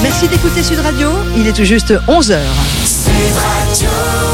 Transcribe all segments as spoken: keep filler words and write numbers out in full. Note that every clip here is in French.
Merci d'écouter Sud Radio, il est tout juste onze heures. Sud Radio.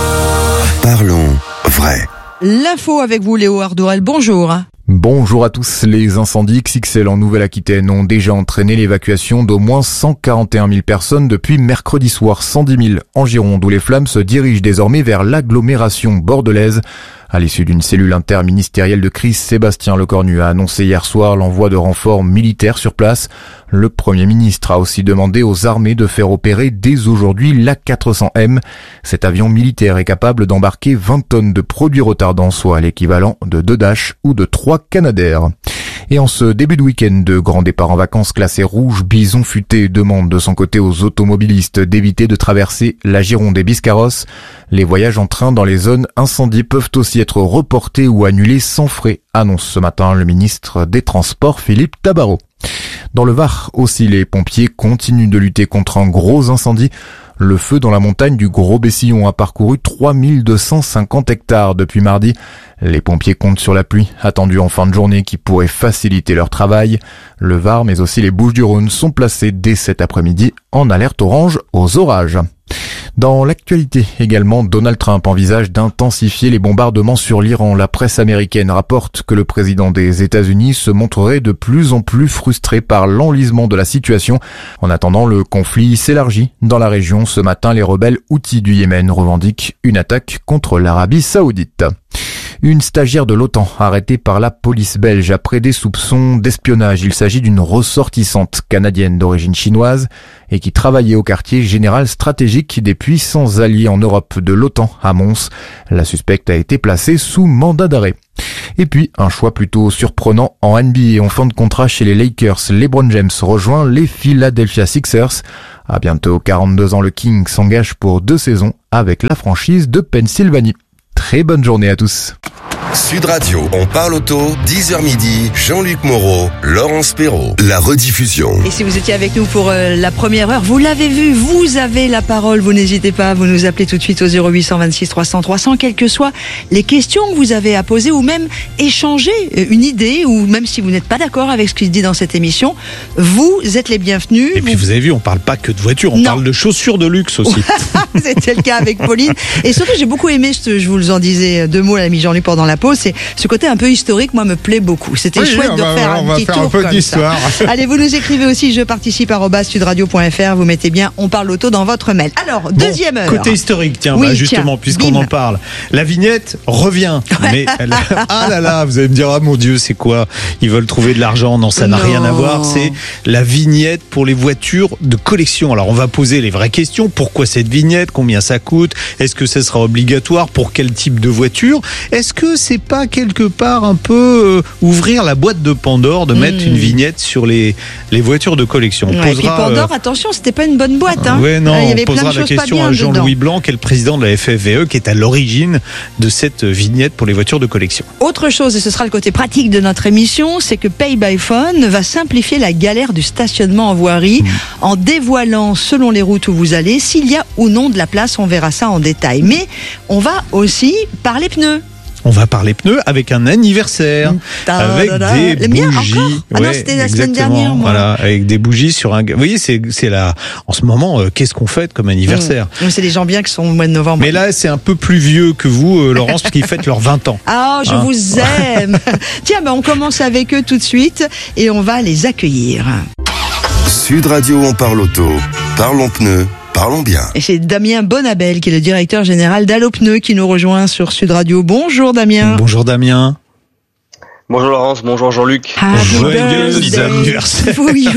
Parlons vrai. L'info avec vous Léo Ardorel, bonjour. Bonjour à tous. Les incendies X X L en Nouvelle-Aquitaine ont déjà entraîné l'évacuation d'au moins cent quarante et un mille personnes depuis mercredi soir, cent dix mille en Gironde, où les flammes se dirigent désormais vers l'agglomération bordelaise. À l'issue d'une cellule interministérielle de crise, Sébastien Lecornu a annoncé hier soir l'envoi de renforts militaires sur place. Le Premier ministre a aussi demandé aux armées de faire opérer dès aujourd'hui l'A quatre cents M. Cet avion militaire est capable d'embarquer vingt tonnes de produits retardants, soit l'équivalent de deux Dash ou de trois Canadair. Et en ce début de week-end de grand départ en vacances classé rouge, Bison Futé demande de son côté aux automobilistes d'éviter de traverser la Gironde et Biscarrosse. Les voyages en train dans les zones incendiées peuvent aussi être reportés ou annulés sans frais, annonce ce matin le ministre des Transports Philippe Tabarot. Dans le Var aussi, les pompiers continuent de lutter contre un gros incendie. Le feu dans la montagne du Gros-Bessillon a parcouru trois mille deux cent cinquante hectares depuis mardi. Les pompiers comptent sur la pluie attendue en fin de journée qui pourrait faciliter leur travail. Le Var, mais aussi les Bouches-du-Rhône sont placés dès cet après-midi en alerte orange aux orages. Dans l'actualité également, Donald Trump envisage d'intensifier les bombardements sur l'Iran. La presse américaine rapporte que le président des États-Unis se montrerait de plus en plus frustré par l'enlisement de la situation. En attendant, le conflit s'élargit dans la région. Ce matin, les rebelles Houthis du Yémen revendiquent une attaque contre l'Arabie Saoudite. Une stagiaire de l'OTAN arrêtée par la police belge après des soupçons d'espionnage. Il s'agit d'une ressortissante canadienne d'origine chinoise et qui travaillait au quartier général stratégique des puissants alliés en Europe de l'OTAN à Mons. La suspecte a été placée sous mandat d'arrêt. Et puis, un choix plutôt surprenant en N B A. En fin de contrat chez les Lakers, LeBron James rejoint les Philadelphia Sixers. À bientôt quarante-deux ans, le King s'engage pour deux saisons avec la franchise de Pennsylvanie. Très bonne journée à tous. Sud Radio, on parle auto, dix heures midi, Jean-Luc Moreau, Laurence Perrault. La rediffusion. Et si vous étiez avec nous pour euh, la première heure, vous l'avez vu, vous avez la parole, vous n'hésitez pas, vous nous appelez tout de suite au zéro huit cent vingt-six trois cents trois cents, quelles que soient les questions que vous avez à poser ou même échanger une idée, ou même si vous n'êtes pas d'accord avec ce qui se dit dans cette émission, vous êtes les bienvenus. Et vous... puis vous avez vu, on parle pas que de voitures, on non. parle de chaussures de luxe aussi. C'était le cas avec Pauline. Et surtout, j'ai beaucoup aimé, je vous en disais deux mots à l'ami Jean-Luc pendant la pause, c'est ce côté un peu historique, moi me plaît beaucoup. C'était oui, chouette de va, faire on un petit faire tour un peu comme d'histoire. Ça. Allez, vous nous écrivez aussi, je participe arobase sudradio point f r, vous mettez bien on parle auto dans votre mail. Alors, bon, deuxième heure. Côté historique, tiens, oui, bah, justement, tiens, puisqu'on bim. en parle. La vignette revient. Mais elle... ah là là, vous allez me dire, ah mon Dieu, c'est quoi? Ils veulent trouver de l'argent. Non, ça n'a non. rien à voir. C'est la vignette pour les voitures de collection. Alors, on va poser les vraies questions. Pourquoi cette vignette? Combien ça coûte? Est-ce que ça sera obligatoire? Pour quel type de voiture? Est-ce que c'est pas quelque part un peu euh, ouvrir la boîte de Pandore de mmh. mettre une vignette sur les, les voitures de collection? On ouais, posera, et puis Pandore, euh... attention, c'était pas une bonne boîte. Hein. Ouais, non, il y avait on posera la question à Jean-Louis Blanc, qui est le président de la F F V E, qui est à l'origine de cette vignette pour les voitures de collection. Autre chose, et ce sera le côté pratique de notre émission, c'est que Pay by Phone va simplifier la galère du stationnement en voirie mmh. en dévoilant, selon les routes où vous allez, s'il y a ou non de la place. On verra ça en détail. Mais on va aussi parler pneus. On va parler pneus avec un anniversaire, Ta avec da da. des Le bougies. Mien encore ah ouais, non, c'était la exactement. semaine dernière, moi. Voilà, avec des bougies sur un. Vous voyez, c'est c'est la. En ce moment, euh, qu'est-ce qu'on fête comme anniversaire? Mmh. C'est des gens bien qui sont au mois de novembre. Mais là, c'est un peu plus vieux que vous, euh, Laurence, parce qu'ils fêtent leurs vingt ans. Ah, je hein vous aime. Tiens, ben on commence avec eux tout de suite et on va les accueillir. Sud Radio, on parle auto, parlons pneus. Parlons bien. Et c'est Damien Bonabel qui est le directeur général d'Allopneus qui nous rejoint sur Sud Radio. Bonjour Damien. Bonjour Damien. Bonjour Laurence, bonjour Jean-Luc. Joyeux anniversaire.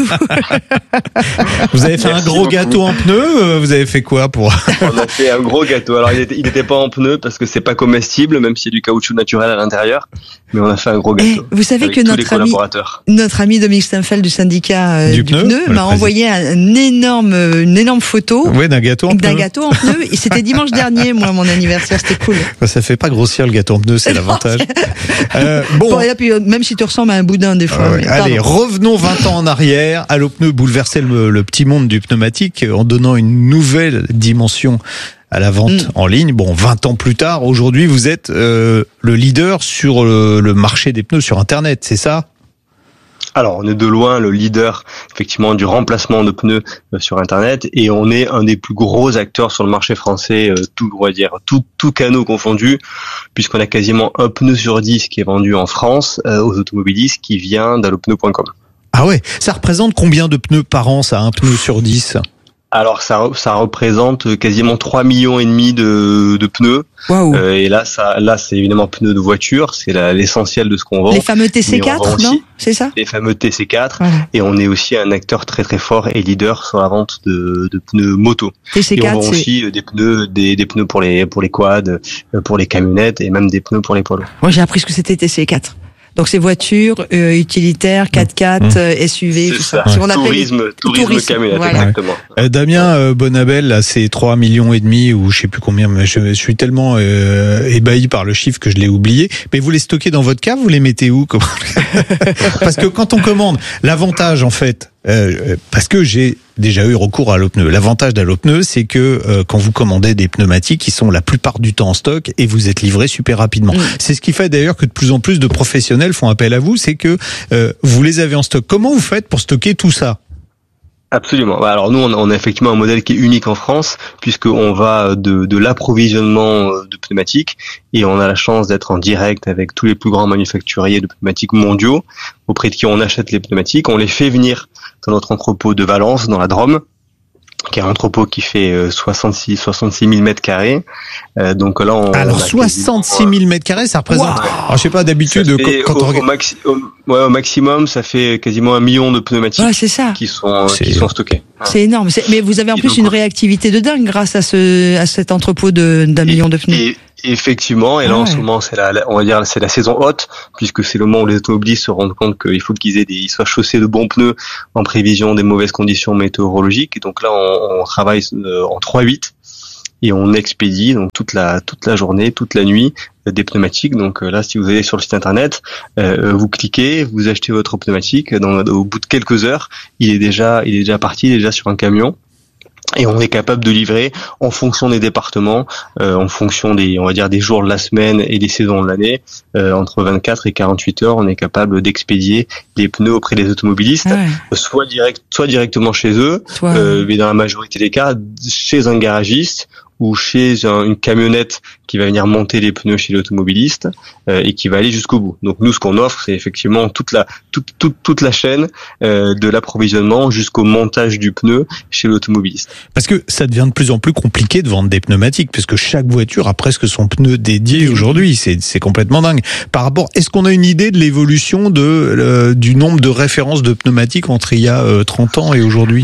Vous avez fait Merci un gros beaucoup. Gâteau en pneus. Vous avez fait quoi pour On a fait un gros gâteau. Alors il était, il était pas en pneus parce que c'est pas comestible, même s'il y a du caoutchouc naturel à l'intérieur. Mais on a fait un gros gâteau. Et vous savez que notre ami, notre ami Dominique Steinfeld du syndicat euh, du, du pneu, pneu m'a envoyé un énorme, une énorme photo. Oui, d'un gâteau en pneu. D'un gâteau en pneu. Et c'était dimanche dernier, moi, mon anniversaire. C'était cool. Ça fait pas grossir le gâteau en pneu, c'est l'avantage. euh, bon. bon puis, même si tu ressembles à un boudin des fois. Ouais, allez, revenons vingt ans en arrière. Allopneus bouleversait le, le petit monde du pneumatique en donnant une nouvelle dimension à la vente mmh. en ligne. Bon, vingt ans plus tard, aujourd'hui, vous êtes euh, le leader sur le, le marché des pneus sur Internet, c'est ça ? Alors, on est de loin le leader, effectivement, du remplacement de pneus euh, sur Internet, et on est un des plus gros acteurs sur le marché français, euh, tout, on va dire, tout, tout canaux confondus, puisqu'on a quasiment un pneu sur dix qui est vendu en France euh, aux automobilistes qui vient d'allopneu point com. Ah ouais, ça représente combien de pneus par an, ça, un pneu sur dix? Alors ça, ça représente quasiment trois millions et demi de, de pneus. Waouh. Euh, et là, ça, là, c'est évidemment pneus de voiture, c'est la, l'essentiel de ce qu'on vend. Les fameux T C quatre, non? C'est ça? Les fameux T C quatre. Voilà. Et on est aussi un acteur très très fort et leader sur la vente de, de pneus moto. T C quatre, et on vend c'est... aussi des pneus, des, des pneus pour les pour les quads, pour les camionnettes et même des pneus pour les poids lourds. Moi, j'ai appris ce que c'était T C quatre. Donc c'est voitures, euh, utilitaires, quatre-quatre, mmh. euh, S U V, c'est tout ça. ça. Ouais. On tourisme, les... tourisme, tourisme camionnette, voilà. Exactement. Euh, Damien euh, Bonabel, là, c'est trois millions et demi ou je sais plus combien, mais je, je suis tellement euh, ébahi par le chiffre que je l'ai oublié. Mais vous les stockez dans votre cave, vous les mettez où? Parce que quand on commande, l'avantage en fait, euh, parce que j'ai déjà eu recours à Allopneu. L'avantage d'Allopneu, c'est que euh, quand vous commandez des pneumatiques, ils sont la plupart du temps en stock et vous êtes livré super rapidement. Mmh. C'est ce qui fait d'ailleurs que de plus en plus de professionnels font appel à vous, c'est que euh, vous les avez en stock. Comment vous faites pour stocker tout ça? Absolument. Alors nous, on a effectivement un modèle qui est unique en France, puisqu'on va de, de l'approvisionnement de pneumatiques et on a la chance d'être en direct avec tous les plus grands manufacturiers de pneumatiques mondiaux, auprès de qui on achète les pneumatiques. On les fait venir dans notre entrepôt de Valence, dans la Drôme, qui est un entrepôt qui fait soixante-six mille mètres carrés. Euh, donc là, on, alors on soixante-six mille mètres carrés, ça représente. Wow. Alors je sais pas d'habitude quand, quand au, on regarde. Au, maxi, au, ouais, au maximum, ça fait quasiment un million de pneumatiques ouais, c'est ça. qui sont c'est... qui sont stockés. C'est énorme. C'est... Mais vous avez en et plus donc, une réactivité de dingue grâce à ce à cet entrepôt de d'un et, million de pneus. Et, effectivement, et là ah ouais. en ce moment c'est la, la on va dire c'est la saison haute, puisque c'est le moment où les automobilistes se rendent compte qu'il faut qu'ils aient des ils soient chaussés de bons pneus en prévision des mauvaises conditions météorologiques. Et donc là on, on travaille en trois huit et on expédie donc toute la toute la journée, toute la nuit des pneumatiques. Donc là, si vous allez sur le site internet, euh, vous cliquez, vous achetez votre pneumatique. Dans, au bout de quelques heures, il est déjà il est déjà parti, il est déjà sur un camion. Et on est capable de livrer en fonction des départements, euh, en fonction des, on va dire, des jours de la semaine et des saisons de l'année, euh, entre vingt-quatre et quarante-huit heures, on est capable d'expédier les pneus auprès des automobilistes, ouais. soit direct, soit directement chez eux, soit... euh, mais dans la majorité des cas, chez un garagiste ou chez un, une camionnette qui va venir monter les pneus chez l'automobiliste euh, et qui va aller jusqu'au bout. Donc nous, ce qu'on offre, c'est effectivement toute la toute toute toute la chaîne euh, de l'approvisionnement jusqu'au montage du pneu chez l'automobiliste. Parce que ça devient de plus en plus compliqué de vendre des pneumatiques, puisque chaque voiture a presque son pneu dédié aujourd'hui. C'est c'est complètement dingue. Par rapport, est-ce qu'on a une idée de l'évolution de euh, du nombre de références de pneumatiques entre il y a euh, trente ans et aujourd'hui?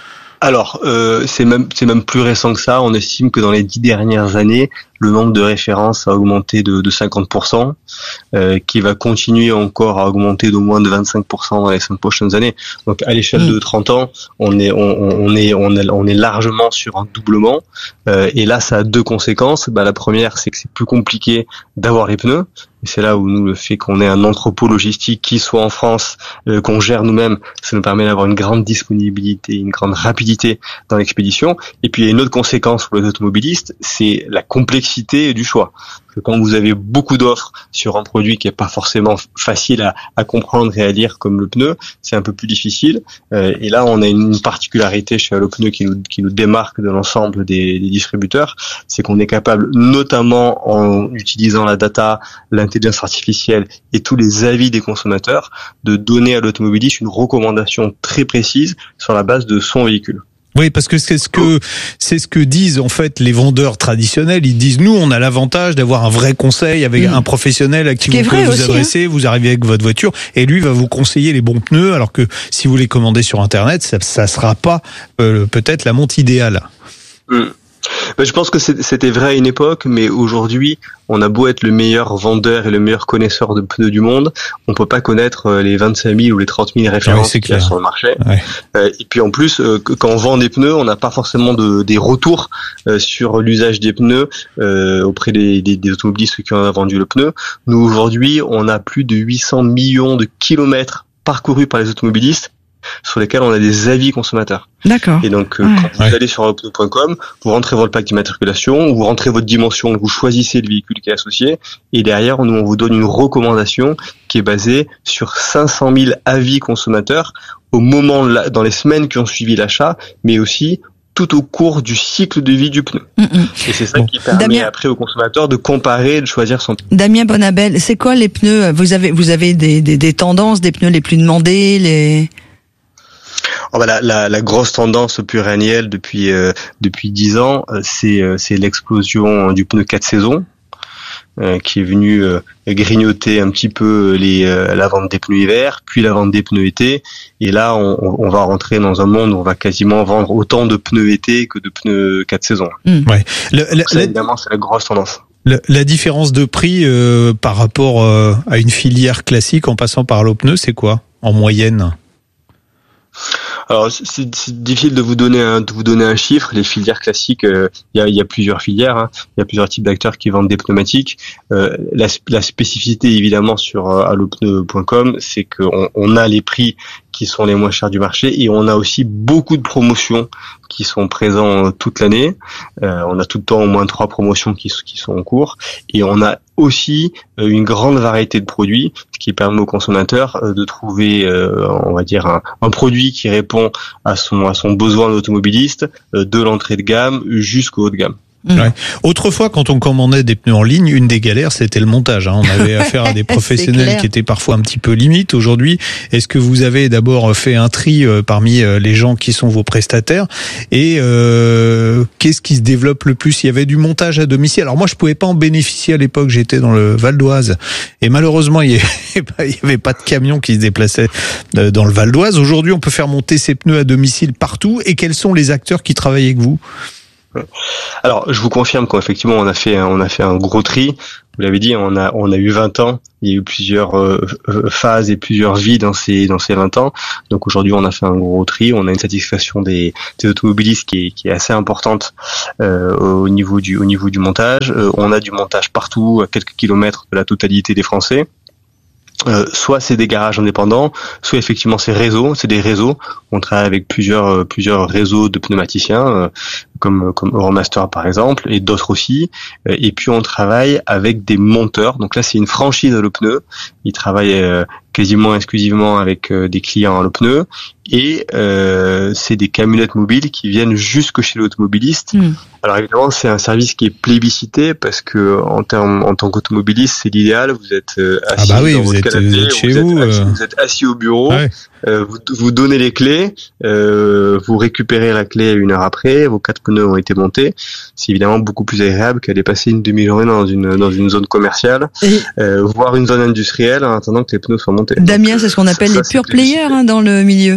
Alors, euh, c'est même c'est même plus récent que ça. On estime que dans les dix dernières années, le nombre de références a augmenté de, de cinquante pour cent, euh, qui va continuer encore à augmenter d'au moins de vingt-cinq pour cent dans les cinq prochaines années. Donc, à l'échelle mmh. de trente ans, on est on, on est on est on est largement sur un doublement. Euh, et là, ça a deux conséquences. Bah, la première, c'est que c'est plus compliqué d'avoir les pneus. Et c'est là où nous, le fait qu'on ait un entrepôt logistique qui soit en France, euh, qu'on gère nous-mêmes, ça nous permet d'avoir une grande disponibilité, une grande rapidité dans l'expédition. Et puis, il y a une autre conséquence pour les automobilistes, c'est la complexité du choix. Parce que quand vous avez beaucoup d'offres sur un produit qui est pas forcément facile à, à comprendre et à lire comme le pneu, c'est un peu plus difficile. Euh, et là, on a une particularité chez Allopneu qui nous, qui nous démarque de l'ensemble des, des distributeurs, c'est qu'on est capable, notamment en utilisant la data, l'intelligence artificielle et tous les avis des consommateurs, de donner à l'automobiliste une recommandation très précise sur la base de son véhicule. Oui, parce que c'est ce que c'est ce que disent en fait les vendeurs traditionnels. Ils disent nous, on a l'avantage d'avoir un vrai conseil avec mmh. un professionnel à qui vous pouvez vous adresser. Hein. Vous arrivez avec votre voiture et lui va vous conseiller les bons pneus. Alors que si vous les commandez sur Internet, ça, ça sera pas euh, peut-être la montre idéale. Mmh. Ben, je pense que c'était vrai à une époque, mais aujourd'hui, on a beau être le meilleur vendeur et le meilleur connaisseur de pneus du monde, on peut pas connaître les vingt-cinq mille ou les trente mille références oui, qu'il y a sur le marché. Ouais. Euh, et puis en plus, euh, quand on vend des pneus, on n'a pas forcément de, des retours euh, sur l'usage des pneus euh, auprès des, des, des automobilistes qui ont vendu le pneu. Nous aujourd'hui, on a plus de huit cents millions de kilomètres parcourus par les automobilistes. sur lesquels on a des avis consommateurs. D'accord. Et donc, euh, ouais. quand vous Ouais. allez sur allopneu point com, vous rentrez votre plaque d'immatriculation, vous rentrez votre dimension, vous choisissez le véhicule qui est associé, et derrière, nous, on vous donne une recommandation qui est basée sur cinq cent mille avis consommateurs au moment, de la, dans les semaines qui ont suivi l'achat, mais aussi tout au cours du cycle de vie du pneu. Mm-mm. Et c'est ça Bon. qui permet Damien- après au consommateur de comparer et de choisir son pneu. Damien Bonabel, c'est quoi les pneus? Vous avez, vous avez des, des, des tendances, des pneus les plus demandés, les... Oh bah la, la, la grosse tendance pluriannuelle depuis euh, depuis dix ans, euh, c'est euh, c'est l'explosion du pneu quatre saisons euh, qui est venu euh, grignoter un petit peu les euh, la vente des pneus hiver, puis la vente des pneus été, et là on, on va rentrer dans un monde où on va quasiment vendre autant de pneus été que de pneus quatre saisons. Ouais. Le- la, Ça, la- évidemment, c'est la grosse tendance. la- la différence de prix euh, par rapport euh, à une filière classique en passant par allopneu, c'est quoi en moyenne? Alors c'est, c'est difficile de vous donner un, de vous donner un chiffre. Les filières classiques, il euh, y, a, y a plusieurs filières, il hein. y a plusieurs types d'acteurs qui vendent des pneumatiques. Euh, la, la spécificité évidemment sur euh, allopneu point com, c'est qu'on on a les prix qui sont les moins chers du marché et on a aussi beaucoup de promotions qui sont présents toute l'année. Euh, on a tout le temps au moins trois promotions qui, qui sont en cours et on a aussi une grande variété de produits, ce qui permet aux consommateurs de trouver, euh, on va dire, un, un produit qui répond à son à son besoin d'automobiliste, de l'entrée de gamme jusqu'au haut de gamme. Ouais. Autrefois, quand on commandait des pneus en ligne, une des galères, c'était le montage. Hein. On avait affaire à des professionnels qui étaient parfois un petit peu limites. Aujourd'hui, est-ce que vous avez d'abord fait un tri parmi les gens qui sont vos prestataires et euh, qu'est-ce qui se développe le plus? Il y avait du montage à domicile. Alors moi, je pouvais pas en bénéficier à l'époque. J'étais dans le Val d'Oise et malheureusement, il y avait pas de camion qui se déplaçait dans le Val d'Oise. Aujourd'hui, on peut faire monter ses pneus à domicile partout. Et quels sont les acteurs qui travaillent avec vous? Alors, je vous confirme qu'effectivement, on a fait, on a fait un gros tri. Vous l'avez dit, on a, on a eu vingt ans. Il y a eu plusieurs euh, phases et plusieurs vies dans ces, dans ces vingt ans. Donc aujourd'hui, on a fait un gros tri. On a une satisfaction des, des automobilistes qui est, qui est assez importante euh, au niveau du, au niveau du montage. Euh, on a du montage partout, à quelques kilomètres de la totalité des Français. Euh, soit c'est des garages indépendants, soit effectivement c'est réseaux, c'est des réseaux. On travaille avec plusieurs euh, plusieurs réseaux de pneumaticiens, euh, comme comme Euromaster par exemple, et d'autres aussi. Euh, et puis on travaille avec des monteurs. Donc là c'est une franchise allopneu. Ils travaillent euh, quasiment exclusivement avec euh, des clients allopneu. Et euh, c'est des camionnettes mobiles qui viennent jusque chez l'automobiliste. Mmh. Alors évidemment, c'est un service qui est plébiscité parce que en termes, en tant qu'automobiliste, c'est l'idéal. Vous êtes euh, assis ah bah oui, dans vous votre êtes, canapé, vous êtes chez vous, vous, êtes assis, euh... vous êtes assis au bureau, ouais. euh, vous, vous donnez les clés, euh, vous récupérez la clé une heure après, vos quatre pneus ont été montés. C'est évidemment beaucoup plus agréable qu'aller passer une demi-journée dans une dans une zone commerciale, Et... euh, voire une zone industrielle en attendant que les pneus soient montés. Damien, Donc, c'est ce qu'on appelle ça, les pure players hein, dans le milieu.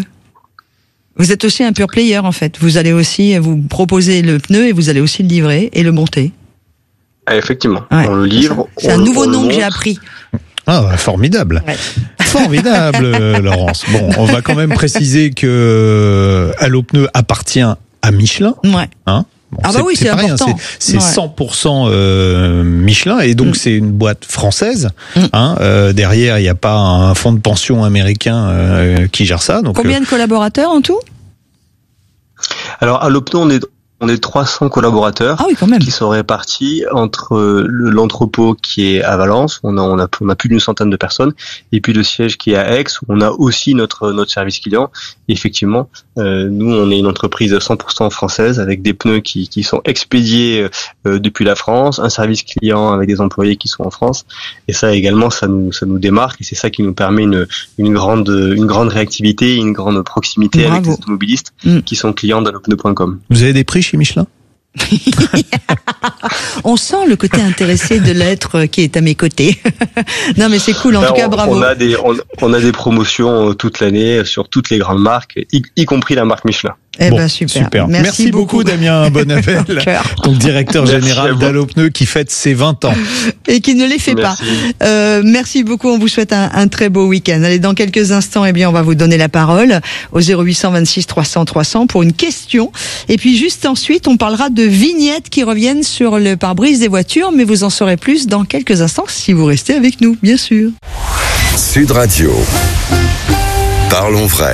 Vous êtes aussi un pure player en fait. Vous allez aussi vous proposer le pneu et vous allez aussi le livrer et le monter. Ah, effectivement, ouais, on le livre. C'est, c'est on, un nouveau nom que j'ai appris. Ah, formidable. Ouais. Formidable, Laurence. Bon, on va quand même préciser que Allopneu appartient à Michelin. Ouais. Hein bon, ah bah oui, c'est, c'est important. Rien. C'est, c'est ouais. cent pour cent euh, Michelin et donc mm. c'est une boîte française. Mm. Hein, euh, derrière, il n'y a pas un fonds de pension américain euh, qui gère ça. Donc, combien de collaborateurs en tout? Alors, Allopneu, on est On est trois cents collaborateurs ah oui, quand même. qui sont répartis entre l'entrepôt qui est à Valence, on a, on a, on a plus d'une centaine de personnes, et puis le siège qui est à Aix, où on a aussi notre, notre service client. Et effectivement, euh, nous, on est une entreprise cent pour cent française avec des pneus qui, qui sont expédiés euh, depuis la France, un service client avec des employés qui sont en France. Et ça également, ça nous, ça nous démarque et c'est ça qui nous permet une, une grande, une grande réactivité, une grande proximité Bravo. Avec les automobilistes mmh. qui sont clients d'allopneu point com. Vous avez des prix chez Michelin? On sent le côté intéressé de l'être qui est à mes côtés. Non mais c'est cool, en ben, tout cas on, bravo. On a des, on, on a des promotions toute l'année sur toutes les grandes marques, y, y compris la marque Michelin. Eh bon, ben super. super. Merci, Merci beaucoup, beaucoup Damien Bonabel, donc directeur général d'Allopneu qui fête ses vingt ans. Et qui ne les fait merci. pas. Euh, merci beaucoup, on vous souhaite un, un très beau week-end. Allez, dans quelques instants, eh bien, on va vous donner la parole au zéro huit cent vingt-six trois cents trois cents pour une question. Et puis juste ensuite, on parlera de vignettes qui reviennent sur le pare-brise des voitures, mais vous en saurez plus dans quelques instants si vous restez avec nous, bien sûr. Sud Radio. Parlons vrai.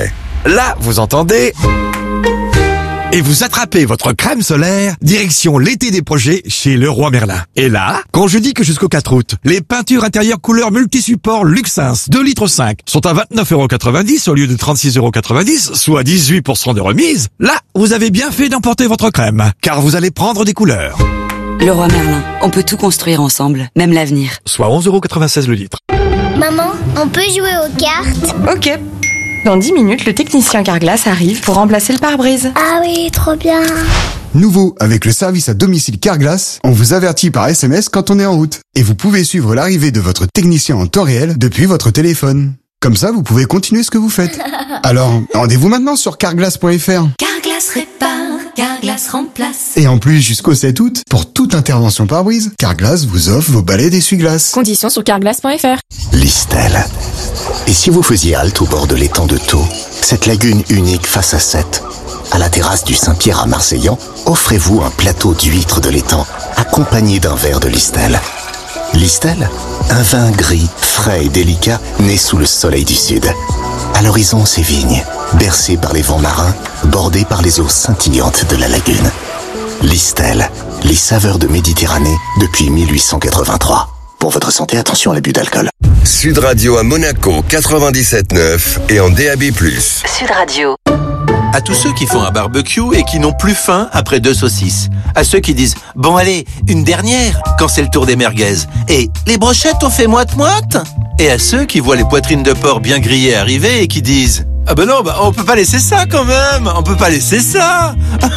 Là, vous entendez... Et vous attrapez votre crème solaire, direction l'été des projets chez Leroy Merlin. Et là, quand je dis que jusqu'au quatre août, les peintures intérieures couleur multi-support Luxins deux litres cinq sont à vingt-neuf euros quatre-vingt-dix au lieu de trente-six euros quatre-vingt-dix, soit dix-huit pour cent de remise, là, vous avez bien fait d'emporter votre crème, car vous allez prendre des couleurs. Leroy Merlin, on peut tout construire ensemble, même l'avenir. Soit onze euros quatre-vingt-seize le litre. Maman, on peut jouer aux cartes? Ok. Dans dix minutes, le technicien Carglass arrive pour remplacer le pare-brise. Ah oui, trop bien. Nouveau, avec le service à domicile Carglass, on vous avertit par S M S quand on est en route. Et vous pouvez suivre l'arrivée de votre technicien en temps réel depuis votre téléphone. Comme ça, vous pouvez continuer ce que vous faites. Alors, rendez-vous maintenant sur carglass point f r. Carglass répare, Carglass remplace. Et en plus, jusqu'au sept août, pour toute intervention pare-brise, Carglass vous offre vos balais d'essuie-glace. Conditions sur carglass point f r. Listel. Et si vous faisiez halte au bord de l'étang de Thau, cette lagune unique face à Sète, à la terrasse du Saint-Pierre à Marseillan, offrez-vous un plateau d'huîtres de l'étang, accompagné d'un verre de Listel. Listel, un vin gris, frais et délicat, né sous le soleil du sud. À l'horizon, ses vignes, bercées par les vents marins, bordées par les eaux scintillantes de la lagune. Listel, les saveurs de Méditerranée depuis mille huit cent quatre-vingt-trois. Pour votre santé, attention à l'abus d'alcool. Sud Radio à Monaco quatre-vingt-dix-sept neuf et en D A B plus. Sud Radio. À tous ceux qui font un barbecue et qui n'ont plus faim après deux saucisses. À ceux qui disent « Bon allez, une dernière » quand c'est le tour des merguez. Et « Les brochettes on fait moite-moite » Et à ceux qui voient les poitrines de porc bien grillées arriver et qui disent « Ah ben non, bah on peut pas laisser ça quand même, on peut pas laisser ça !»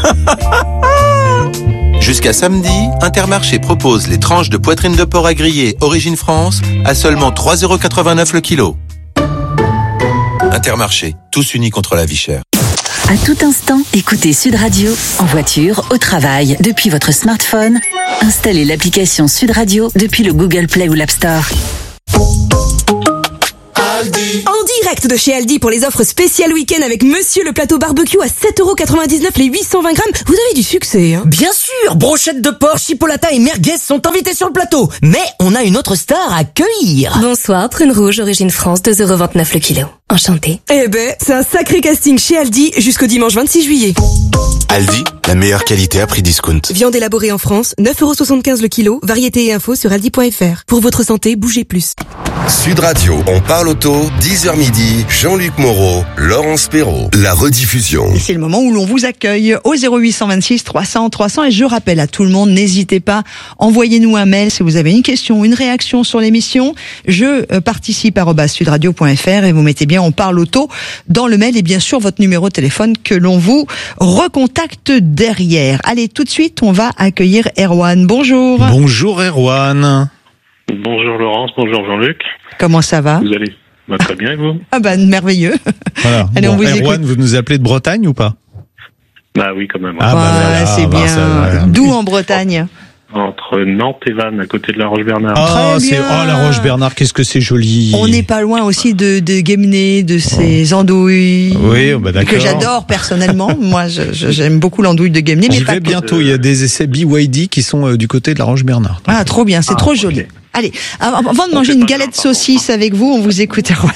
Jusqu'à samedi, Intermarché propose les tranches de poitrine de porc à griller Origine France à seulement trois euros quatre-vingt-neuf le kilo. Intermarché, tous unis contre la vie chère. À tout instant, écoutez Sud Radio, en voiture, au travail, depuis votre smartphone. Installez l'application Sud Radio depuis le Google Play ou l'App Store. Aldi. En direct de chez Aldi pour les offres spéciales week-end avec Monsieur le plateau barbecue à sept euros quatre-vingt-dix-neuf les huit cent vingt grammes. Vous avez du succès, hein? Bien sûr, brochettes de porc, chipolata et merguez sont invités sur le plateau. Mais on a une autre star à accueillir. Bonsoir, prune rouge, origine France, deux euros vingt-neuf le kilo. Enchanté. Eh ben, c'est un sacré casting chez Aldi jusqu'au dimanche vingt-six juillet. Aldi, la meilleure qualité à prix discount. Viande élaborée en France, neuf euros soixante-quinze le kilo. Variété et infos sur aldi point f r. Pour votre santé, bougez plus. Sud Radio, on parle auto, dix heures midi, Jean-Luc Moreau, Laurence Perrault. La rediffusion. Et c'est le moment où l'on vous accueille au zéro huit cent vingt-six trois cents trois cents. Et je rappelle à tout le monde, n'hésitez pas, envoyez-nous un mail si vous avez une question, une réaction sur l'émission. Je euh, participe arobase sudradio point f r et vous mettez bien on parle auto dans le mail et bien sûr votre numéro de téléphone que l'on vous recontacte derrière. Allez, tout de suite, on va accueillir Erwan. Bonjour. Bonjour Erwan. Bonjour Laurence, bonjour Jean-Luc. Comment ça va? Vous allez bah, très bien et vous? Ah bah merveilleux. Voilà. Allez, bon, on vous Erwan, écoute. vous nous appelez de Bretagne ou pas? Bah oui quand même. Ah, bah, voilà, c'est bah, bien. ça, voilà. D'où en Bretagne? Entre Nantes et Vannes, à côté de la Roche-Bernard. Ah, Très c'est bien. oh la Roche-Bernard, qu'est-ce que c'est joli. On n'est pas loin aussi de, de Guémené, de ces andouilles. Oui, bah d'accord. Que j'adore personnellement. Moi, je, je- j'aime beaucoup l'andouille de Guémené, mais J'y pas vais que. bientôt, il y a des essais B Y D qui sont euh, du côté de la Roche-Bernard. Ah, trop bien, c'est Ah, trop ok. joli. Allez, avant avant de On manger fait une pas galette ça, par saucisse avec vous, on vous écoute, Erwan.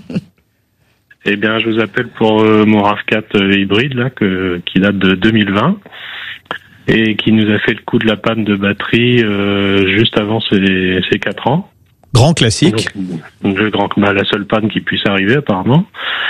Eh bien, je vous appelle pour euh, mon RAV quatre euh, hybride là, que, qui date de deux mille vingt et qui nous a fait le coup de la panne de batterie euh, juste avant ses, ses quatre ans. Grand classique. Donc, le grand, bah, la seule panne qui puisse arriver apparemment.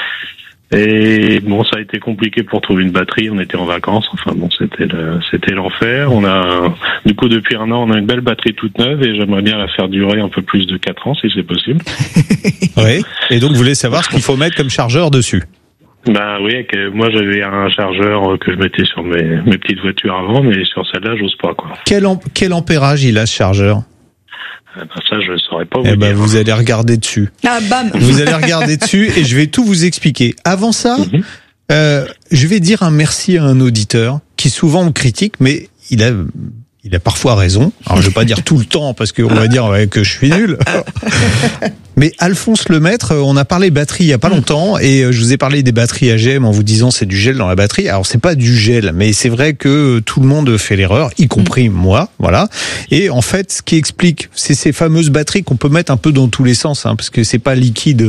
Et bon, ça a été compliqué pour trouver une batterie. On était en vacances. Enfin bon, c'était le, c'était l'enfer. On a, du coup, depuis un an, on a une belle batterie toute neuve et j'aimerais bien la faire durer un peu plus de quatre ans si c'est possible. Oui. Et donc, vous voulez savoir ce qu'il faut mettre comme chargeur dessus? Bah oui, que moi j'avais un chargeur que je mettais sur mes, mes petites voitures avant, mais sur celle-là, j'ose pas quoi. Quel, am- quel ampérage il a ce chargeur? Eh ben, ça, je saurais pas vous Eh ben, dire. vous allez regarder dessus. Ah, bam. Vous allez regarder dessus et je vais tout vous expliquer. Avant ça, Mhm. euh, je vais dire un merci à un auditeur qui souvent me critique, mais il a, il a parfois raison. Alors, je vais pas dire tout le temps parce qu'on va dire ouais, que je suis nul. Mais Alphonse Lemaître, on a parlé batterie il y a pas longtemps et je vous ai parlé des batteries A G M en vous disant c'est du gel dans la batterie. Alors c'est pas du gel, mais c'est vrai que tout le monde fait l'erreur, y compris moi, voilà. Et en fait, ce qui explique, c'est ces fameuses batteries qu'on peut mettre un peu dans tous les sens, hein, parce que c'est pas liquide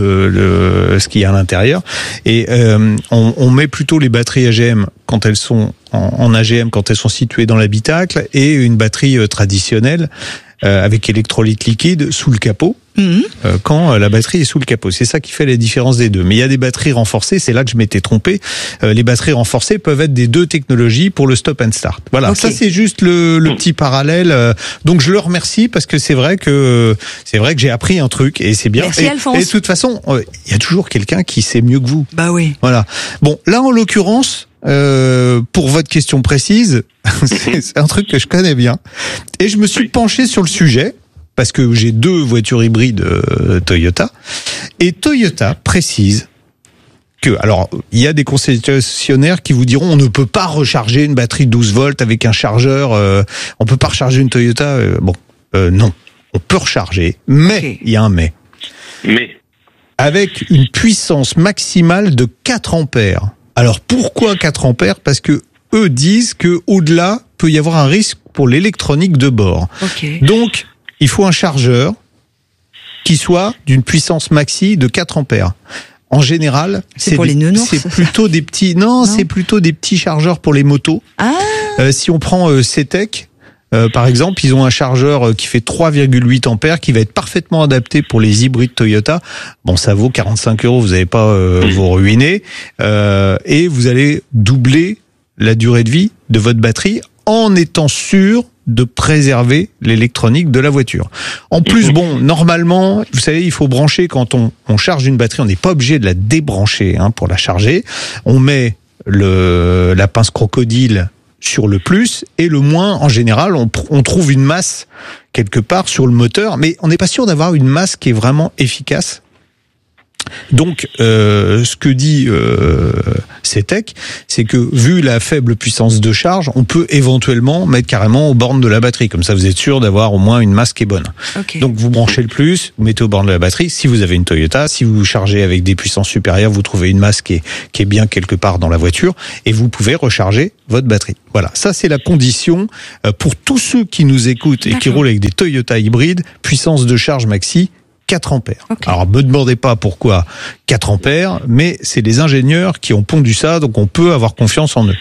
le, ce qu'il y a à l'intérieur. Et euh, on, on met plutôt les batteries A G M quand elles sont en, en A G M, quand elles sont situées dans l'habitacle, et une batterie euh, traditionnelle euh, avec électrolyte liquide sous le capot. Mmh. Euh, quand euh, la batterie est sous le capot. C'est ça qui fait la différence des deux. Mais il y a des batteries renforcées, c'est là que je m'étais trompé. Euh, les batteries renforcées peuvent être des deux technologies pour le stop and start. Voilà, okay. Ça c'est juste le, le petit parallèle. Euh, donc je le remercie parce que c'est vrai que c'est vrai que j'ai appris un truc et c'est bien. Merci et, Alphonse. Et de toute façon, il euh, y a toujours quelqu'un qui sait mieux que vous. Bah oui. Voilà. Bon, là en l'occurrence, euh, pour votre question précise, c'est, c'est un truc que je connais bien et je me suis penché sur le sujet. Parce que j'ai deux voitures hybrides euh, Toyota. Et Toyota précise que, alors, il y a des concessionnaires qui vous diront on ne peut pas recharger une batterie douze volts avec un chargeur, euh, on peut pas recharger une Toyota. Euh, bon, euh, non, on peut recharger, mais okay. Il y a un mais. Mais. Avec une puissance maximale de quatre ampères. Alors, pourquoi quatre ampères ? Parce que eux disent que au-delà peut y avoir un risque pour l'électronique de bord. Okay. Donc, il faut un chargeur qui soit d'une puissance maxi de quatre ampères. En général, c'est, c'est, pour des, les nounours, c'est plutôt des petits. Non, non, c'est plutôt des petits chargeurs pour les motos. Ah. Euh, si on prend euh, C T E C, euh, par exemple, ils ont un chargeur qui fait trois virgule huit ampères, qui va être parfaitement adapté pour les hybrides Toyota. Bon, ça vaut quarante-cinq euros. Vous n'allez pas euh, vous ruiner, euh, et vous allez doubler la durée de vie de votre batterie en étant sûr de préserver l'électronique de la voiture. En plus, bon, normalement, vous savez, il faut brancher quand on, on charge une batterie, on n'est pas obligé de la débrancher hein, pour la charger. On met le, la pince crocodile sur le plus et le moins, en général, on, on trouve une masse quelque part sur le moteur, mais on n'est pas sûr d'avoir une masse qui est vraiment efficace. Donc, euh, ce que dit euh, C T E C, c'est que vu la faible puissance de charge, on peut éventuellement mettre carrément aux bornes de la batterie. Comme ça, vous êtes sûr d'avoir au moins une masse qui est bonne. Okay. Donc, vous branchez le plus, vous mettez aux bornes de la batterie. Si vous avez une Toyota, si vous chargez avec des puissances supérieures, vous trouvez une masse qui est, qui est bien quelque part dans la voiture et vous pouvez recharger votre batterie. Voilà, ça c'est la condition pour tous ceux qui nous écoutent et D'accord. qui roulent avec des Toyota hybrides, puissance de charge maxi quatre ampères. Okay. Alors, me demandez pas pourquoi quatre ampères, mais c'est les ingénieurs qui ont pondu ça, donc on peut avoir confiance en eux.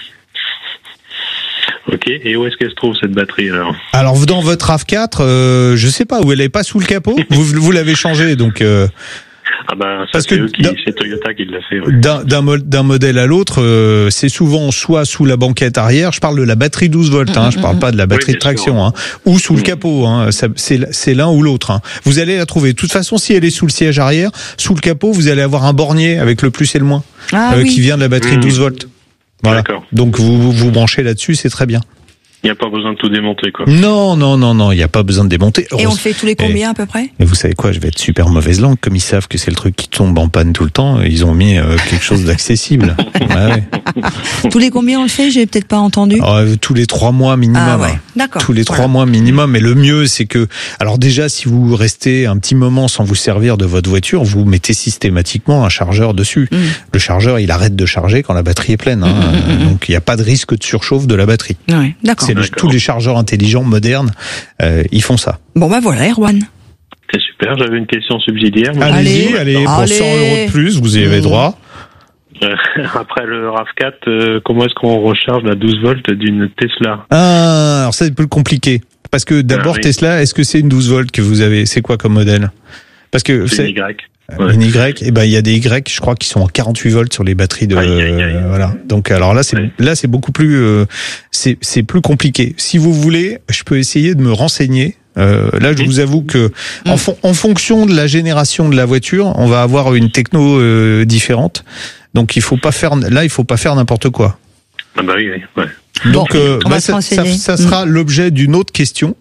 Ok, et où est-ce qu'elle se trouve cette batterie alors ? Alors, dans votre RAV quatre, euh, je sais pas, où elle est pas sous le capot, vous, vous l'avez changé, donc... Euh, Ah ben, ça, Parce c'est, que eux qui, c'est Toyota qui l'a fait. Ouais. D'un, d'un, d'un modèle à l'autre, euh, c'est souvent soit sous la banquette arrière, je parle de la batterie douze volts, hein, je parle pas de la batterie oui, de traction, sûr. hein, ou sous le capot, hein, ça, c'est, c'est l'un ou l'autre. Hein. Vous allez la trouver. De toute façon, si elle est sous le siège arrière, sous le capot, vous allez avoir un bornier avec le plus et le moins, ah, euh, oui. qui vient de la batterie mmh. douze volts. Voilà. D'accord. Donc vous, vous vous branchez là-dessus, c'est très bien. Il n'y a pas besoin de tout démonter, quoi. Non, non, non, non, il n'y a pas besoin de démonter. Et on le fait tous les combien, et, à peu près ? Mais vous savez quoi, je vais être super mauvaise langue, comme ils savent que c'est le truc qui tombe en panne tout le temps, ils ont mis euh, quelque chose d'accessible. Ah ouais. Tous les combien on le fait ? J'ai peut-être pas entendu. Alors, tous les trois mois minimum. Ah ouais, d'accord. Tous les voilà. trois mois minimum. Mais le mieux, c'est que, alors déjà, si vous restez un petit moment sans vous servir de votre voiture, vous mettez systématiquement un chargeur dessus. Mmh. Le chargeur, il arrête de charger quand la batterie est pleine. Hein. Mmh, mmh, mmh. Donc, il n'y a pas de risque de surchauffe de la batterie. Ouais, d'accord. C'est le, tous les chargeurs intelligents modernes, euh, ils font ça. Bon bah voilà, Erwan. C'est super, j'avais une question subsidiaire. Allez, allez, allez, pour allez. cent euros de plus, vous y avez droit. Euh, après le RAV quatre, euh, comment est-ce qu'on recharge la douze volts d'une Tesla ? Ah, alors ça c'est plus compliqué. Parce que d'abord, ah, oui. Tesla, est-ce que c'est une douze volts que vous avez ? C'est quoi comme modèle ? Parce que c'est, c'est une Y. Ouais. Une Y, et ben il y a des Y, je crois, qui sont en quarante-huit volts sur les batteries de, aïe, aïe, aïe. Euh, voilà. Donc alors là, c'est ouais. là c'est beaucoup plus, euh, c'est c'est plus compliqué. Si vous voulez, je peux essayer de me renseigner. Euh, là, je vous avoue que mmh. en, fon- en fonction de la génération de la voiture, on va avoir une techno euh, différente. Donc il faut pas faire, là, il faut pas faire n'importe quoi. Ah bah oui, oui. Ouais. Donc bon, euh, bah, ça, ça, ça sera mmh. l'objet d'une autre question.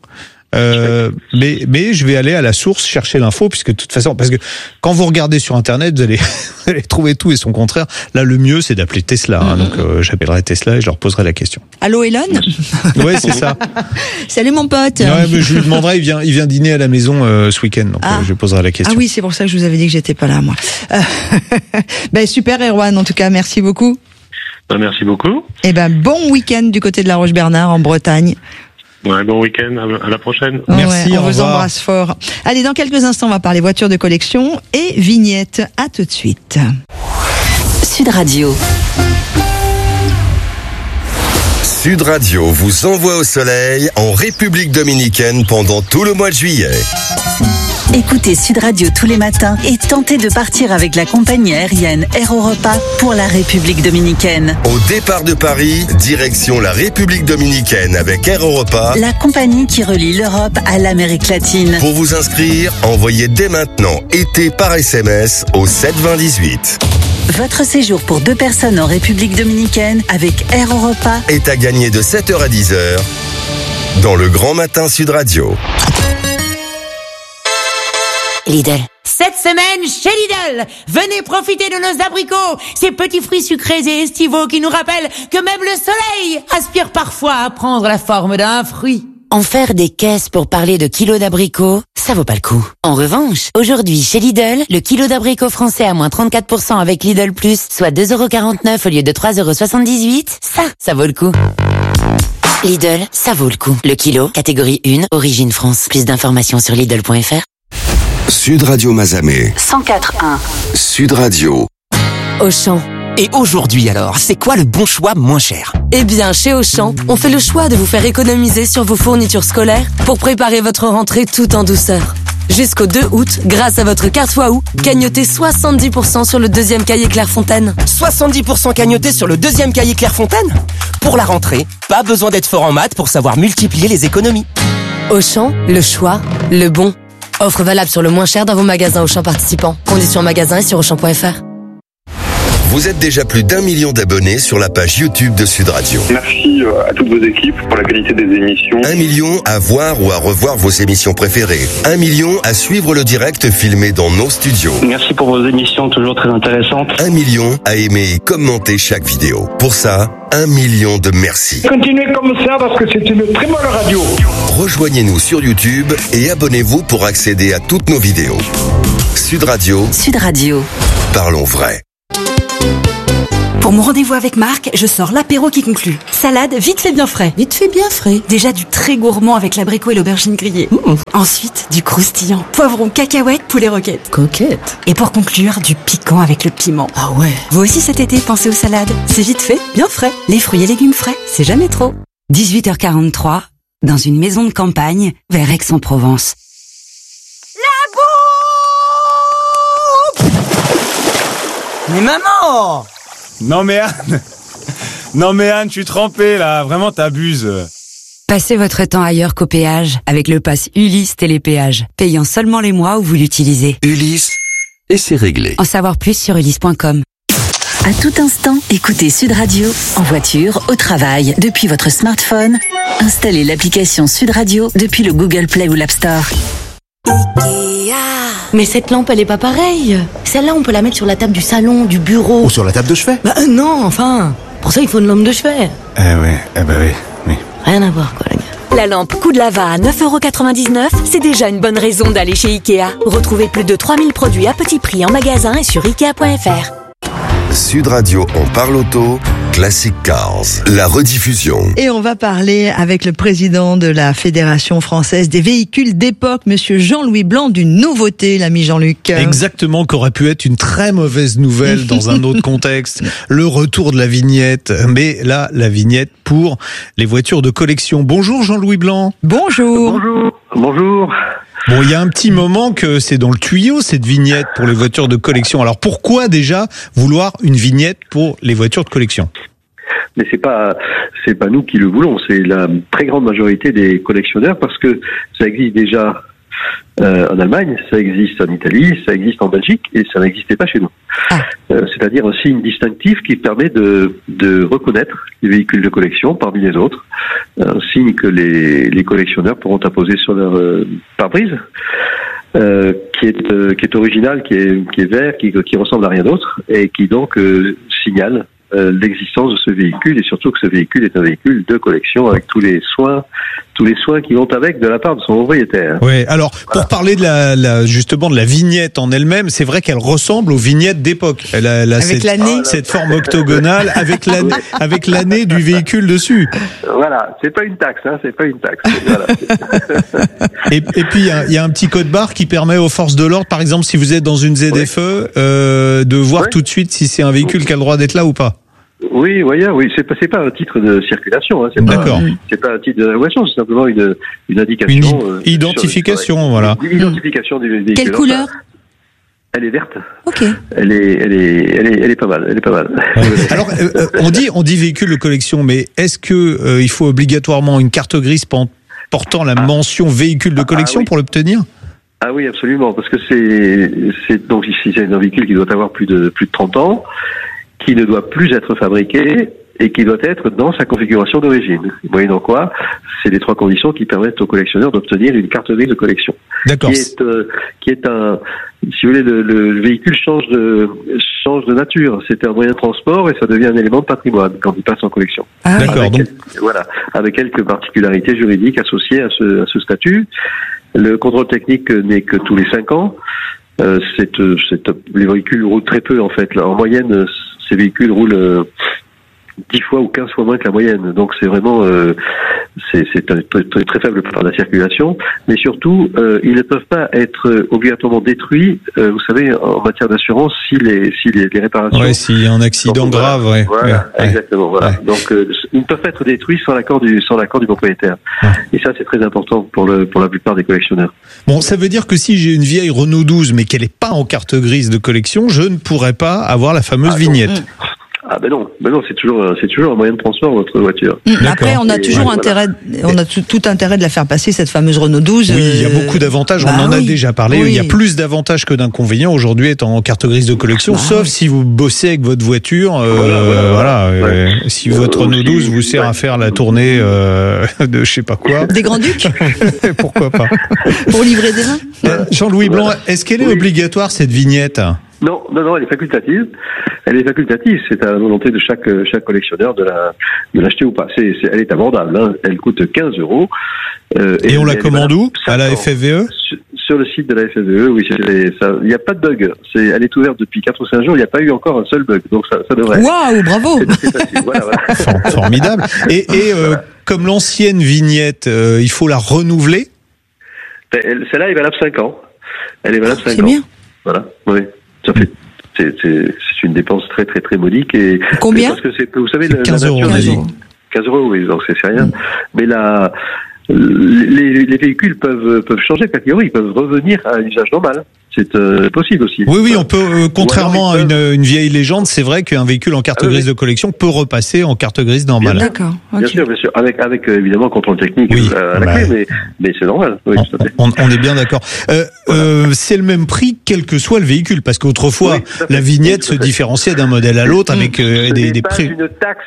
Euh, mais mais je vais aller à la source chercher l'info, puisque de toute façon, parce que quand vous regardez sur internet, vous allez, vous allez trouver tout et son contraire. Là, le mieux, c'est d'appeler Tesla. Hein, donc euh, j'appellerai Tesla et je leur poserai la question. Allô Elon. Ouais, c'est ça. Salut mon pote. Ouais, mais je lui demanderai. Il vient il vient dîner à la maison euh, ce week-end, donc ah. euh, je lui poserai la question. Ah oui, c'est pour ça que je vous avais dit que j'étais pas là moi. Euh, ben super Erwan, en tout cas, merci beaucoup. Ben, merci beaucoup. Et ben bon week-end du côté de la Roche-Bernard en Bretagne. Ouais, bon week-end, à la prochaine. Merci, ouais, on au vous revoir. embrasse fort. Allez, dans quelques instants, on va parler voitures de collection et vignettes. À tout de suite. Sud Radio. Sud Radio vous envoie au soleil en République dominicaine pendant tout le mois de juillet. Écoutez Sud Radio tous les matins et tentez de partir avec la compagnie aérienne Air Europa pour la République dominicaine. Au départ de Paris, direction la République dominicaine avec Air Europa. La compagnie qui relie l'Europe à l'Amérique latine. Pour vous inscrire, envoyez dès maintenant été par S M S au sept vingt dix-huit. Votre séjour pour deux personnes en République dominicaine avec Air Europa est à gagner de sept heures à dix heures dans le Grand Matin Sud Radio. Lidl. Cette semaine, chez Lidl, venez profiter de nos abricots, ces petits fruits sucrés et estivaux qui nous rappellent que même le soleil aspire parfois à prendre la forme d'un fruit. En faire des caisses pour parler de kilos d'abricots, ça vaut pas le coup. En revanche, aujourd'hui, chez Lidl, le kilo d'abricots français à moins trente-quatre pour cent avec Lidl Plus, soit deux euros quarante-neuf au lieu de trois euros soixante-dix-huit, ça, ça vaut le coup. Lidl, ça vaut le coup. Le kilo, catégorie un, origine France. Plus d'informations sur Lidl point F R. Sud Radio Mazamet. cent quatre un. Sud Radio. Auchan. Et aujourd'hui alors, c'est quoi le bon choix moins cher? Eh bien, chez Auchan, on fait le choix de vous faire économiser sur vos fournitures scolaires pour préparer votre rentrée tout en douceur. Jusqu'au deux août, grâce à votre carte Wahoo, gagnotez soixante-dix pour cent sur le deuxième cahier Clairefontaine. soixante-dix pour cent cagnoté sur le deuxième cahier Clairefontaine? Pour la rentrée, pas besoin d'être fort en maths pour savoir multiplier les économies. Auchan, le choix, le bon. Offre valable sur le moins cher dans vos magasins Auchan participants. Conditions magasin et sur auchan point F R. Vous êtes déjà plus d'un million d'abonnés sur la page YouTube de Sud Radio. Merci à toutes vos équipes pour la qualité des émissions. Un million à voir ou à revoir vos émissions préférées. Un million à suivre le direct filmé dans nos studios. Merci pour vos émissions toujours très intéressantes. Un million à aimer et commenter chaque vidéo. Pour ça, un million de merci. Continuez comme ça parce que c'est une très bonne radio. Rejoignez-nous sur YouTube et abonnez-vous pour accéder à toutes nos vidéos. Sud Radio. Sud Radio. Parlons vrai. Pour mon rendez-vous avec Marc, je sors l'apéro qui conclut. Salade, vite fait bien frais. Vite fait bien frais. Déjà du très gourmand avec l'abricot et l'aubergine grillée. Mmh. Ensuite, du croustillant. Poivron, cacahuètes, poulet roquette. Coquette. Et pour conclure, du piquant avec le piment. Ah ouais. Vous aussi cet été, pensez aux salades. C'est vite fait, bien frais. Les fruits et légumes frais, c'est jamais trop. dix-huit heures quarante-trois, dans une maison de campagne, vers Aix-en-Provence. La bouffe! Mais maman! Non mais Anne, non mais Anne, tu es trempée là, vraiment t'abuses. Passez votre temps ailleurs qu'au péage avec le pass Ulysse Télépéage, payant seulement les mois où vous l'utilisez. Ulysse, et c'est réglé. En savoir plus sur ulysse point com. À tout instant, écoutez Sud Radio, en voiture, au travail, depuis votre smartphone. Installez l'application Sud Radio depuis le Google Play ou l'App Store. Ikea. Mais cette lampe, elle est pas pareille. Celle-là, on peut la mettre sur la table du salon, du bureau. Ou sur la table de chevet. Bah euh, non, enfin. Pour ça, il faut une lampe de chevet. Eh ouais, eh bah oui, oui. Rien à voir, quoi, les gars. La lampe coup de lava à neuf euros quatre-vingt-dix-neuf, c'est déjà une bonne raison d'aller chez Ikea. Retrouvez plus de trois mille produits à petit prix en magasin et sur ikea point F R. Sud Radio, on parle auto, Classic Cars, la rediffusion. Et on va parler avec le président de la Fédération française des véhicules d'époque, monsieur Jean-Louis Blanc, d'une nouveauté, l'ami Jean-Luc. Exactement, qu'aurait pu être une très mauvaise nouvelle dans un autre contexte, le retour de la vignette. Mais là, la vignette pour les voitures de collection. Bonjour Jean-Louis Blanc. Bonjour. Bonjour. Bonjour. Bon, il y a un petit moment que c'est dans le tuyau, cette vignette pour les voitures de collection. Alors pourquoi déjà vouloir une vignette pour les voitures de collection ? Mais c'est pas, c'est pas nous qui le voulons, c'est la très grande majorité des collectionneurs parce que ça existe déjà euh, en Allemagne, ça existe en Italie, ça existe en Belgique, et ça n'existait pas chez nous. Ah. Euh, c'est-à-dire un signe distinctif qui permet de, de reconnaître les véhicules de collection parmi les autres, un signe que les, les collectionneurs pourront apposer sur leur euh, pare-brise. Euh, qui est euh, qui est original, qui est qui est vert, qui qui ressemble à rien d'autre et qui donc euh, signale euh, l'existence de ce véhicule et surtout que ce véhicule est un véhicule de collection avec tous les soins tous les soins qui vont avec de la part de son propriétaire. Oui, alors pour voilà. parler de la, la justement de la vignette en elle-même, c'est vrai qu'elle ressemble aux vignettes d'époque. Elle a, elle a avec cette, l'année. cette forme octogonale avec l'année avec l'année du véhicule dessus. Voilà, c'est pas une taxe, hein, c'est pas une taxe. Voilà. et, et puis il y, y a un petit code barre qui permet aux forces de l'ordre, par exemple, si vous êtes dans une Z F E, oui. euh, de voir oui. tout de suite si c'est un véhicule qui a le droit d'être là ou pas. Oui, oui, oui, c'est pas, c'est pas un titre de circulation, hein, c'est D'accord. pas, c'est pas un titre de voiture, c'est simplement une, une indication. Une euh, identification, sur, voilà. Une identification du véhicule. Quelle couleur? Elle est verte. Ok. Elle est, elle est, elle est, elle est pas mal, elle est pas mal. Ouais. Alors, euh, on dit, on dit véhicule de collection, mais est-ce que euh, il faut obligatoirement une carte grise portant la ah. mention véhicule de collection ah, oui. pour l'obtenir? Ah oui, absolument, parce que c'est, c'est donc ici c'est un véhicule qui doit avoir plus de plus de trente ans, qui ne doit plus être fabriqué et qui doit être dans sa configuration d'origine. Moyennant quoi, c'est les trois conditions qui permettent aux collectionneurs d'obtenir une carte grise de collection. D'accord. Qui est, euh, qui est un, si vous voulez, le, le véhicule change de change de nature. C'est un moyen de transport et ça devient un élément de patrimoine quand il passe en collection. Ah, d'accord. Avec, donc... Voilà, avec quelques particularités juridiques associées à ce, à ce statut. Le contrôle technique n'est que tous les cinq ans. Euh, c'est, c'est, les véhicules roulent très peu en fait. Là, en moyenne, ces véhicules roulent euh, dix fois ou quinze fois moins que la moyenne. Donc c'est vraiment euh, c'est, c'est un, très, très, très faible par la circulation. Mais surtout, euh, ils ne peuvent pas être obligatoirement détruits. Euh, vous savez, en matière d'assurance, si les si les, les réparations. Ouais, s'il y a un accident grave, voilà, ouais. Voilà, ouais. exactement. Voilà. Ouais. Donc euh, ils ne peuvent pas être détruits sans l'accord du sans l'accord du propriétaire. Ouais. Et ça, c'est très important pour le pour la plupart des collectionneurs. Bon, ça veut dire que si j'ai une vieille Renault douze, mais qu'elle n'est pas en carte grise de collection, je ne pourrais pas avoir la fameuse ah, vignette. Donc, Ah ben non, ben non, c'est toujours c'est toujours un moyen de transport votre voiture. Mmh. Après, on a toujours et, intérêt, voilà. on a tout, tout intérêt de la faire passer cette fameuse Renault douze. Oui, il y a beaucoup d'avantages. Bah, on en oui. a déjà parlé. Oui. Il y a plus d'avantages que d'inconvénients aujourd'hui étant en carte grise de collection, bah, sauf oui. si vous bossez avec votre voiture. Euh, voilà, voilà, voilà ouais. euh, si euh, votre Renault douze vous sert ouais. à faire la tournée euh, de je sais pas quoi. Des Grands-Ducs. Pourquoi pas. Pour livrer des vins. Euh, Jean-Louis Blanc, est-ce qu'elle est oui. obligatoire cette vignette? Non, non, non, elle est facultative. Elle est facultative. C'est à la volonté de chaque chaque collectionneur de la de l'acheter ou pas. C'est, c'est elle est abordable. Hein. Elle coûte quinze euros. Euh, et, et on la commande où? À la F F V E? Sur, sur le site de la F F V E, oui. Il n'y a pas de bug. C'est, elle est ouverte depuis quatre ou cinq jours. Il n'y a pas eu encore un seul bug. Donc ça, ça devrait. Waouh, bravo. C'est, c'est facile. Voilà, voilà. Formidable. Et, et euh, voilà. Comme l'ancienne vignette, euh, il faut la renouveler. Elle, celle-là est valable cinq ans. Elle est valable cinq c'est ans. C'est bien. Voilà. Oui. Ça fait, c'est, c'est, c'est une dépense très très très modique et combien? Parce que c'est, vous savez, c'est quinze euros. quinze euros, oui, donc c'est, c'est rien. Mmh. Mais la, les, les véhicules peuvent peuvent changer, a priori, ils peuvent revenir à un usage normal. C'est euh, possible aussi. Oui, oui, on peut. Euh, contrairement à une, une vieille légende, c'est vrai qu'un véhicule en carte ah, grise oui. de collection peut repasser en carte grise normale. Bien, d'accord. Okay. Bien sûr, bien sûr, avec avec euh, évidemment contrôle technique oui, à la bah, clé, mais mais c'est normal. Oui, on, tout à fait. On, on est bien d'accord. Euh, voilà. euh, c'est le même prix quel que soit le véhicule, parce qu'autrefois oui, la vignette oui, se différenciait d'un modèle à l'autre avec euh, des, des prix. Ce n'est pas une taxe.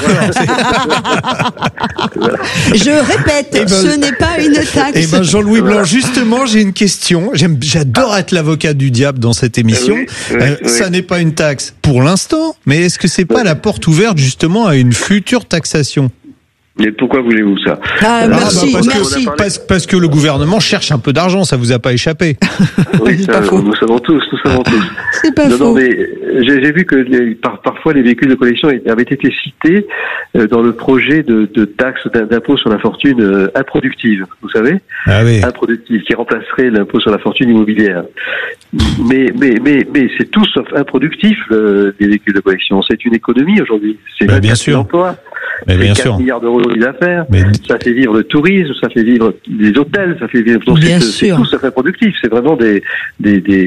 D'accord. Voilà. Je répète, eh ben, ce n'est pas une taxe. Eh ben Jean-Louis Blanc, justement, j'ai une question. J'aime, j'adore ah. être l'avocat du diable dans cette émission. Oui, oui, euh, oui. Ça n'est pas une taxe pour l'instant, mais est-ce que c'est pas oui. la porte ouverte justement à une future taxation? Mais pourquoi voulez-vous ça? Ah, merci, bah parce, merci. Que, parce, parce que le gouvernement cherche un peu d'argent, ça vous a pas échappé? Oui, ça, nous savons tous, nous savons tous. C'est pas non, faux. Non, mais j'ai, j'ai vu que les, par, parfois les véhicules de collection avaient été cités euh, dans le projet de, de taxe d'impôt sur la fortune euh, improductive, vous savez? Ah oui. Improductive, qui remplacerait l'impôt sur la fortune immobilière. Mais, mais, mais, mais c'est tout sauf improductif, euh, les véhicules de collection. C'est une économie aujourd'hui. C'est bah, bien sûr. Emploi. Mais bien quatre sûr. milliards d'euros d'affaires, mais... ça fait vivre le tourisme, ça fait vivre les hôtels, ça fait vivre. Donc bien c'est, sûr. c'est tout ça fait productif. C'est vraiment des, des, des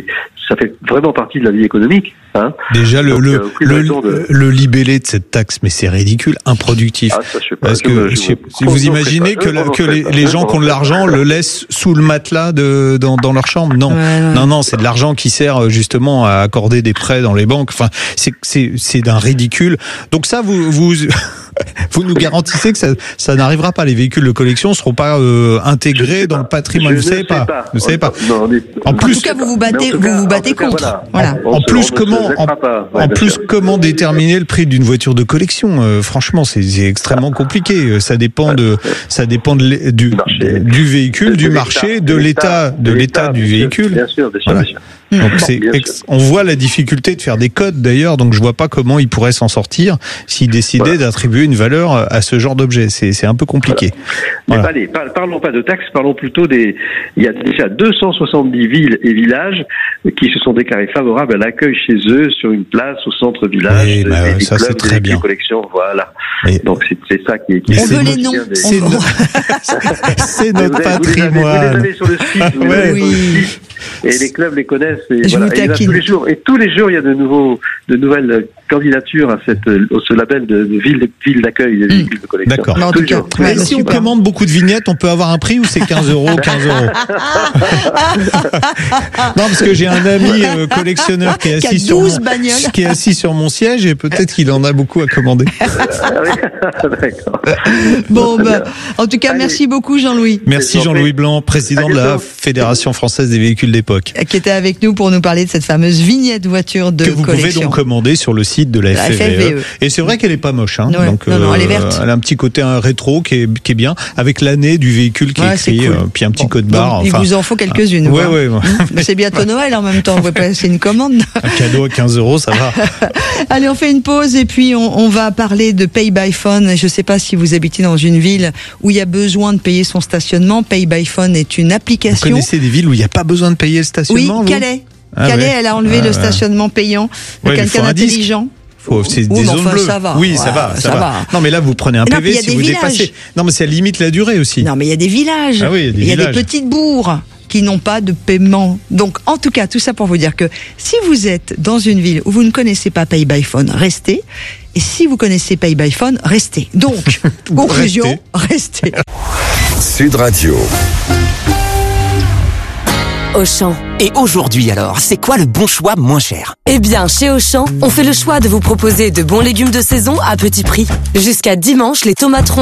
ça fait vraiment partie de la vie économique. Hein. Déjà, le, Donc, le, euh, le, de... le libellé de cette taxe, mais c'est ridicule, improductif. Ah, ça, je sais pas. Parce je que me, je si me... vous imaginez que, la, que les, les gens qui ont de l'argent le laissent sous le matelas de, dans, dans leur chambre. Non, ouais, non, non, c'est de l'argent qui sert justement à accorder des prêts dans les banques. Enfin, c'est, c'est, c'est d'un ridicule. Donc ça, vous, vous, vous nous garantissez que ça, ça n'arrivera pas. Les véhicules de collection ne seront pas euh, intégrés dans pas. le patrimoine. Vous ne savez pas. pas. Vous savez pas. Non, mais... En plus, en tout cas, vous vous battez, vous vous battez contre. Cas, voilà. Voilà. En, en plus, comment, en, ouais, en plus, sûr. comment déterminer le prix d'une voiture de collection euh, Franchement, c'est, c'est extrêmement compliqué. Ça dépend de, ça dépend de, du, du, du véhicule, du marché, de l'état, de l'état du véhicule. Bien sûr, bien sûr, voilà. bien sûr. Donc c'est ex- on voit la difficulté de faire des codes d'ailleurs, donc je vois pas comment ils pourraient s'en sortir s'ils décidaient voilà. d'attribuer une valeur à ce genre d'objet. C'est, c'est un peu compliqué. Voilà. Voilà. Mais pas les, parlons pas de taxes, parlons plutôt des. Il y a déjà deux cent soixante-dix villes et villages qui se sont déclarés favorables à l'accueil chez eux sur une place au centre-village. Oui, bah, des, des ça clubs, c'est très bien. Collections, voilà. Et donc c'est, c'est ça qui est. Qui on veut les noms. Des... C'est, no... c'est notre vous patrimoine. Vous les avez, vous les avez sur le site. Vous ouais. oui. Sur le site. Et les clubs les connaissent. Et je voilà. vous Et il y en a tous les jours. Et tous les jours, il y a de nouveaux, de nouvelles candidatures à cette, au ce label de, de ville, ville d'accueil des mmh. véhicules de collection. D'accord. En tout cas, ouais, si super. on commande beaucoup de vignettes, on peut avoir un prix ou c'est quinze euros, quinze euros. Non, parce que j'ai un ami euh, collectionneur qui est assis sur mon, qui est assis sur mon siège et peut-être qu'il en a beaucoup à commander. D'accord. Bon, bah, en tout cas, Allez. merci beaucoup Jean-Louis. Merci Jean-Louis Blanc, président de la Fédération française des véhicules d'époque, qui était avec nous pour nous parler de cette fameuse vignette voiture de que vous collection. Pouvez donc commander sur le site de la, la F F V E. Et c'est vrai qu'elle est pas moche, hein. Ouais, donc non, non, elle est euh, verte. Elle a un petit côté un rétro qui est, qui est bien, avec l'année du véhicule qui ouais, est écrit, est cool. euh, puis un petit bon, code barre. Enfin, il vous en faut quelques-unes. Ouais, ouais, ouais. Mais c'est bientôt Noël en même temps. Vous pouvez passer une commande. Un cadeau à quinze euros, ça va. Allez, on fait une pause et puis on, on va parler de Pay by Phone. Je ne sais pas si vous habitez dans une ville où il y a besoin de payer son stationnement. Pay by Phone est une application. Vous connaissez des villes où il n'y a pas besoin de payer le stationnement? Oui, Calais. Ah Calais, ouais. elle a enlevé ah le stationnement ouais. payant. Ouais, quelqu'un d'intelligent. Faut, c'est oh, des zones enfin, bleues. Ça va. Oui, ouais, ça va, ça, ça va. va. Non, mais là, vous prenez un non, P V si vous villages. dépassez. Non, mais ça limite la durée aussi. Non, mais il y a des villages. Ah oui, il y a des, il y a villages. des petites bourgs qui n'ont pas de paiement. Donc, en tout cas, tout ça pour vous dire que si vous êtes dans une ville où vous ne connaissez pas Pay by Phone, restez. Et si vous connaissez Pay by Phone, restez. Donc, conclusion, restez. Sud Radio. Auchan. Et aujourd'hui alors, c'est quoi le bon choix moins cher? Eh bien, chez Auchan, on fait le choix de vous proposer de bons légumes de saison à petit prix. Jusqu'à dimanche, les tomates rondes